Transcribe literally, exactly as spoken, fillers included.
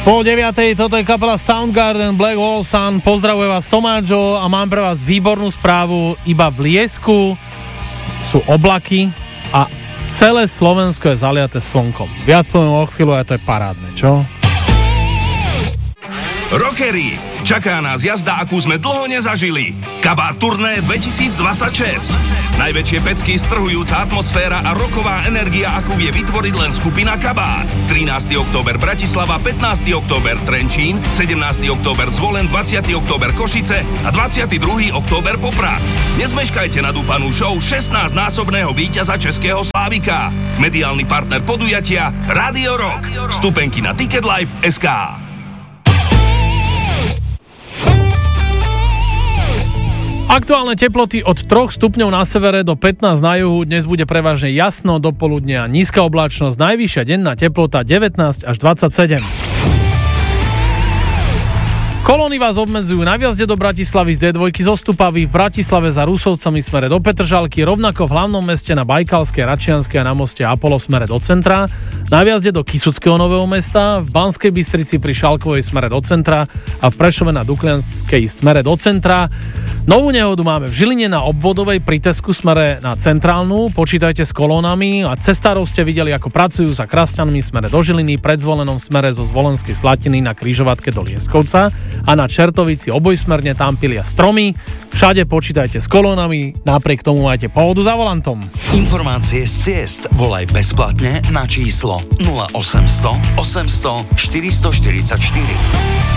Pol deviatej, toto je kapela Soundgarden, Black Hole Sun, pozdravuje vás Tomáčo a mám pre vás výbornú správu, iba v Liesku sú oblaky a celé Slovensko je zaliaté slnkom. Viac poviem o chvíľu a to je parádne, čo? Rockery, čaká nás jazda, akú sme dlho nezažili. Kabát turné dvetisícdvadsaťšesť. Najväčšie pecky, strhujúca atmosféra a rocková energia, akú vie vytvoriť len skupina Kabát. trinásteho október Bratislava, pätnásteho október Trenčín, sedemnásteho október Zvolen, dvadsiateho október Košice a dvadsiateho druhého október Poprad. Nezmeškajte na dúpanú show šestnásťnásobného víťaza Českého Slávika. Mediálny partner podujatia Radio Rock. Vstupenky na Ticketlife bodka es ká. Aktuálne teploty od troch stupňov na severe do pätnásť na juhu, dnes bude prevažne jasno, do poludnia nízka oblačnosť, najvyššia denná teplota devätnásť až dvadsaťsedem. Kolóny vás obmedzujú na vjazde do Bratislavy z dé dva zo Stupavy, v Bratislave za Rusovcami smere do Petržalky, rovnako v hlavnom meste na Bajkalskej, Račianskej a na moste Apollo smere do centra, na vjazde do Kysuckého Nového Mesta, v Banskej Bystrici pri Šalkovej smere do centra a v Prešove na Duklianskej smere do centra. Novú nehodu máme v Žiline na obvodovej pri Tesku smere na centrálnu, počítajte s kolónami a cestárov ste videli, ako pracujú za Krasťanmi smere do Žiliny, pred Zvolenom smere zo Zvolenskej Slatiny na križovatke do Lieskovca a na Čertovici obojsmerne tam pilia stromy. Všade počítajte s kolónami, napriek tomu majte pohodu za volantom. Informácie z ciest volaj bezplatne na číslo nula osemsto osemsto štyristoštyridsaťštyri.